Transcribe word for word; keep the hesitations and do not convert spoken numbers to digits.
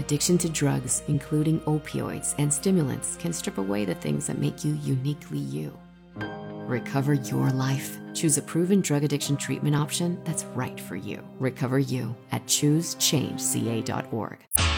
Addiction to drugs, including opioids and stimulants, can strip away the things that make you uniquely you. Recover your life. Choose a proven drug addiction treatment option that's right for you. Recover you at choose change c a dot org.